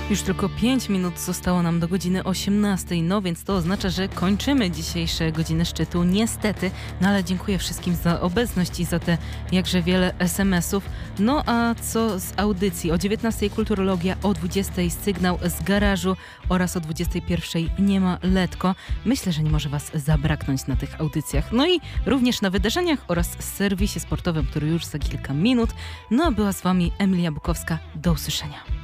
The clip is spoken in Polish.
Już tylko 5 minut zostało nam do godziny 18, no więc to oznacza, że kończymy dzisiejsze godziny szczytu, niestety, no ale dziękuję wszystkim za obecność i za te jakże wiele SMS-ów. No a co z audycji? O 19 kulturologia, o 20 sygnał z garażu oraz o 21 nie ma letko. Myślę, że nie może was zabraknąć na tych audycjach. No i również na wydarzeniach oraz serwisie sportowym, który już za kilka minut. No a była z wami Emilia Bukowska. Do usłyszenia.